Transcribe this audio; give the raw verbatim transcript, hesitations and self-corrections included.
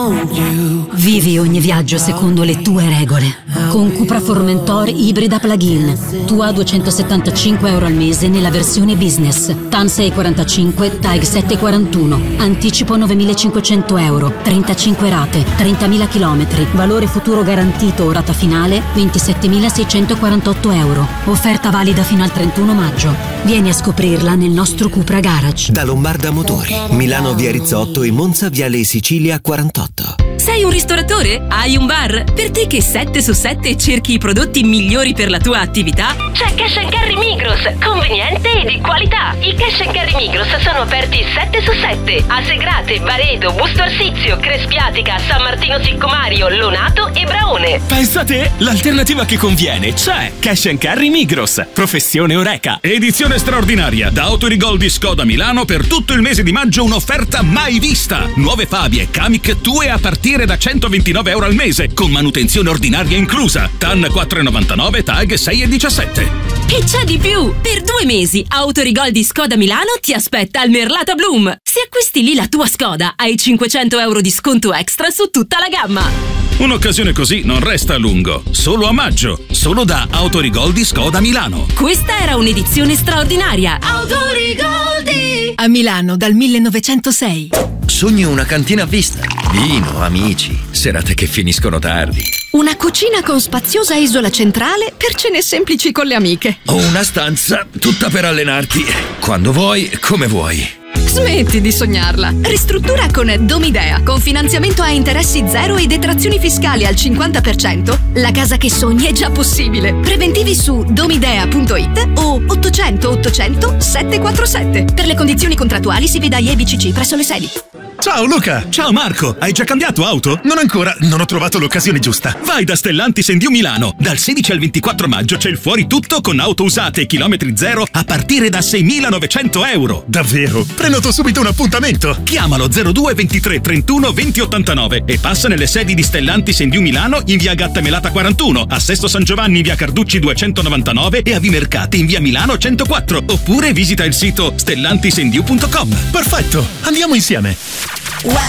Vivi ogni viaggio secondo le tue regole. Con Cupra Formentor ibrida plug-in. Tu a duecentosettantacinque euro al mese nella versione business. T A N sei quarantacinque, T A G sette quarantuno. Anticipo novemilacinquecento euro. trentacinque rate, trentamila chilometri. Valore futuro garantito o rata finale ventisettemilaseicentoquarantotto euro. Offerta valida fino al trentuno maggio. Vieni a scoprirla nel nostro Cupra Garage. Da Lombarda Motori, Milano via Rizzotto e Monza viale Sicilia quarantotto. Sei un ristoratore? Hai un bar? Per te che sette su sette cerchi i prodotti migliori per la tua attività? C'è Cash and Carry Migros, conveniente e di qualità. I Cash and Carry Migros sono aperti sette su sette a Segrate, Varedo, Busto Arsizio, Crespiatica, San Martino Siccomario, Lonato e Braone. Pensa te, l'alternativa che conviene c'è. Cash and Carry Migros, professione Oreca. Edizione straordinaria da Autorigoldi Skoda Milano per tutto il mese di maggio, un'offerta mai vista. Nuove Fabie, Kamiq Tue a partire da centoventinove euro al mese, con manutenzione ordinaria inclusa. T A N quattro e novantanove, T A G sei e diciassette. E c'è di più! Per due mesi Autorigoldi Skoda Milano ti aspetta al Merlata Bloom. Se acquisti lì la tua Skoda, hai cinquecento euro di sconto extra su tutta la gamma. Un'occasione così non resta a lungo, solo a maggio, solo da Autorigoldi Skoda Milano. Questa era un'edizione straordinaria. Autorigoldi! A Milano dal millenovecentosei. Sogno una cantina a vista, vino, amici, serate che finiscono tardi. Una cucina con spaziosa isola centrale per cene semplici con le amiche. O una stanza tutta per allenarti, quando vuoi, come vuoi. Smetti di sognarla. Ristruttura con Domidea. Con finanziamento a interessi zero e detrazioni fiscali al cinquanta per cento. La casa che sogni è già possibile. Preventivi su domidea punto it o ottocento ottocento settecentoquarantasette. Per le condizioni contrattuali si veda I E B C C presso le sedi. Ciao Luca! Ciao Marco, hai già cambiato auto? Non ancora, non ho trovato l'occasione giusta. Vai da Stellantis and You Milano. Dal sedici al ventiquattro maggio c'è il fuori tutto con auto usate e chilometri zero a partire da seimilanovecento euro. Davvero? Prenoto subito un appuntamento. Chiamalo zero due ventitré trentuno venti ottantanove e passa nelle sedi di Stellantis and You Milano in via Gattamelata quarantuno, a Sesto San Giovanni in via Carducci duecentonovantanove e a Vimercate in via Milano centoquattro. Oppure visita il sito stellantis and you punto com. Perfetto, andiamo insieme. Wow.